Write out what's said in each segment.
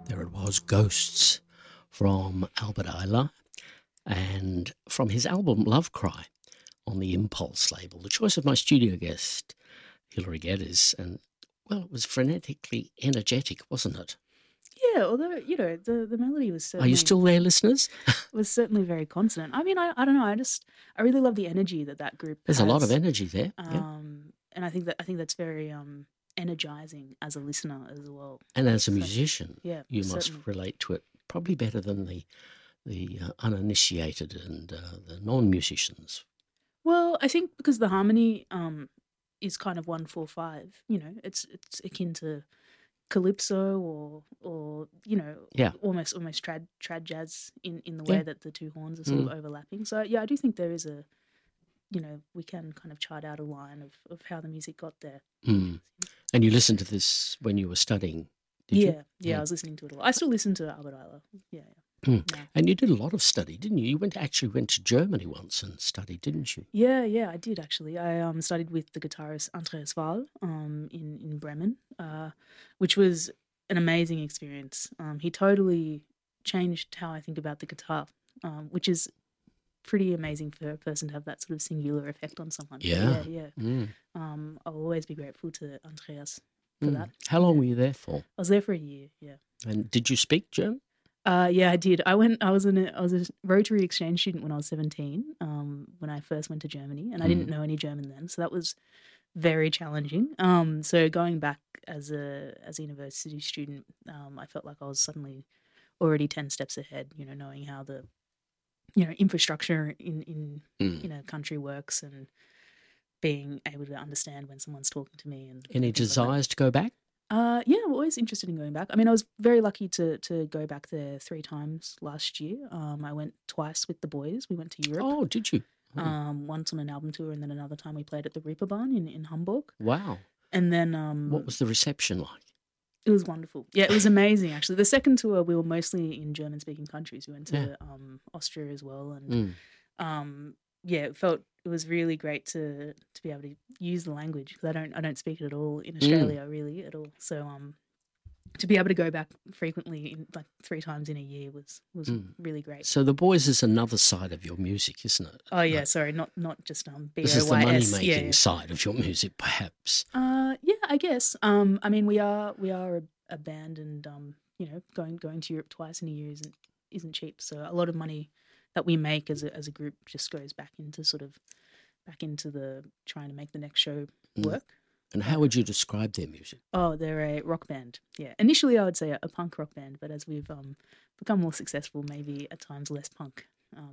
There it was, Ghosts, from Albert Ayler, and from his album Love Cry on the Impulse label. The choice of my studio guest, Hilary Geddes, and, well, it was frenetically energetic, wasn't it? Yeah, although, the melody was certainly... Are you still there, listeners? was certainly very consonant. I mean, I don't know, I really love the energy that group There's has. a lot of energy there. And I think that's very energizing as a listener as well. And as a musician, yeah, you certainly must relate to it probably better than the uninitiated and the non-musicians. Well, I think because the harmony is kind of 1/4/5. It's akin to calypso or almost trad jazz in the way that the two horns are sort of overlapping. So yeah, I do think there is a we can kind of chart out a line of how the music got there. And you listened to this when you were studying, did you? Yeah, I was listening to it a lot. I still listen to Albert Ayler. Yeah. And you did a lot of study, didn't you? You went to Germany once and studied, didn't you? Yeah, I did actually. I studied with the guitarist Andreas Wahl in Bremen, which was an amazing experience. He totally changed how I think about the guitar, which is pretty amazing for a person to have that sort of singular effect on someone. Yeah. I'll always be grateful to Andreas for that. How long were you there for? I was there for a year, yeah. And did you speak German? Yeah, I did. I was a Rotary exchange student when I was 17, when I first went to Germany, and I didn't know any German then, so that was very challenging. So going back as a university student, I felt like I was suddenly already 10 steps ahead, knowing how the infrastructure in a country works and being able to understand when someone's talking to me. And any desires to go back? Yeah, I'm always interested in going back. I mean, I was very lucky to go back there 3 times last year. I went twice with the boys. We went to Europe. Oh, did you? Once on an album tour, and then another time we played at the Reeperbahn in Hamburg. Wow. And then... what was the reception like? It was wonderful. Yeah, it was amazing, actually. The second tour, we were mostly in German-speaking countries. We went to Austria as well. And it was really great to be able to use the language, because I don't speak it at all in Australia, really, at all. So to be able to go back frequently, like 3 times in a year, was really great. So the boys is another side of your music, isn't it? Oh yeah, sorry, not just BOYS. This is the money-making side of your music, perhaps. Yeah, I guess. I mean, we are a band, and going to Europe twice in a year isn't cheap. So a lot of money that we make as a group just goes back into the trying to make the next show work. And how would you describe their music? Oh, they're a rock band. Yeah, initially I would say a punk rock band, but as we've become more successful, maybe at times less punk.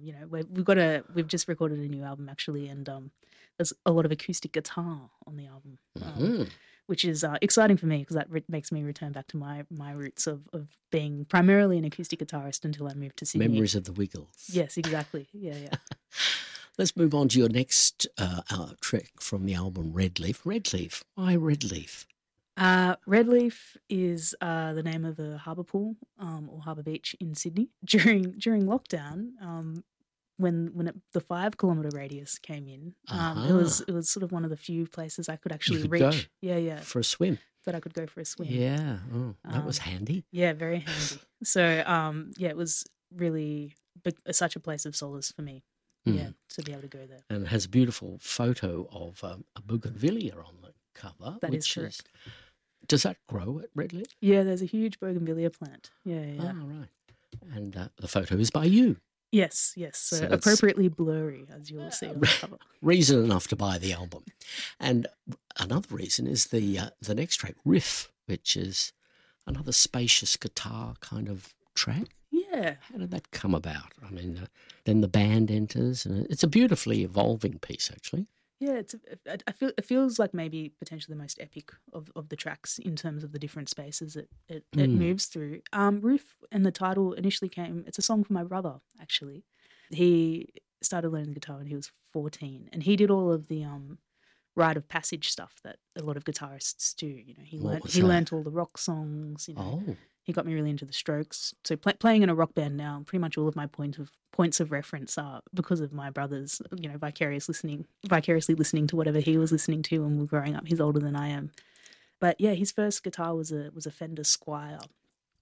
We've just recorded a new album actually, and there's a lot of acoustic guitar on the album, which is exciting for me, because that makes me return back to my roots of being primarily an acoustic guitarist until I moved to Sydney. Memories of the Wiggles. Yes, exactly. Yeah. Let's move on to your next track from the album Red Leaf. Red Leaf. Why Red Leaf? Red Leaf is the name of a harbour pool or harbour beach in Sydney. During lockdown, when the 5 kilometre radius came in, it was sort of one of the few places I could actually reach. Go Yeah. For a swim. That I could go for a swim. Yeah. Oh, that was handy. Yeah, very handy. So it was really such a place of solace for me. Yeah, to be able to go there. And it has a beautiful photo of a bougainvillea on the cover. That is correct. Does that grow at Red Leaf? Yeah, there's a huge bougainvillea plant. Yeah. Oh, right. And the photo is by you. Yes. So appropriately blurry, as you'll see on the cover. Reason enough to buy the album. And another reason is the next track, Riff, which is another spacious guitar kind of track. Yeah. How did that come about? I mean, then the band enters, and it's a beautifully evolving piece, actually. Yeah, it feels like maybe potentially the most epic of the tracks in terms of the different spaces it moves through. Riff and the title initially it's a song for my brother, actually. He started learning the guitar when he was 14, and he did all of the rite of passage stuff that a lot of guitarists do. He learned all the rock songs. He got me really into the Strokes. So playing in a rock band now, pretty much all of my points of reference are because of my brother's, vicariously listening to whatever he was listening to when we were growing up. He's older than I am. But yeah, his first guitar was a Fender Squier.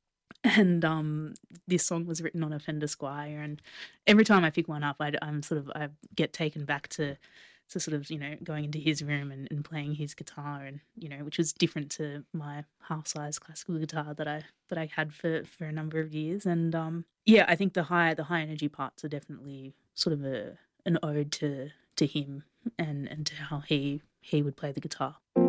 and this song was written on a Fender Squire, and every time I pick one up, I get taken back to sort of, going into his room and playing his guitar, and which was different to my half size classical guitar that I had for a number of years. And yeah, I think the high energy parts are definitely sort of an ode to him and to how he would play the guitar.